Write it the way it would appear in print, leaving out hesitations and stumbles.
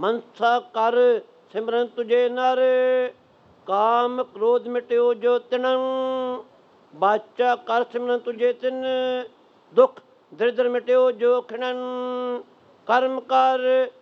ਮਨਸਾ ਕਰ ਸਿਮਰਨ ਤੁਝੇ ਨਰ, ਕਾਮ ਕ੍ਰੋਧ ਮਿਟਿਓ ਜੋ ਤਿਣੰ, ਬਾਚਾ ਕਰ ਸਿਮਰਨ ਤੁਝੇ ਤਿਨ, ਦੁਖ ਦਰਿਦਰ ਮਿਟਿਓ ਜੋ ਖਿਣਨ, ਕਰਮ ਕਰ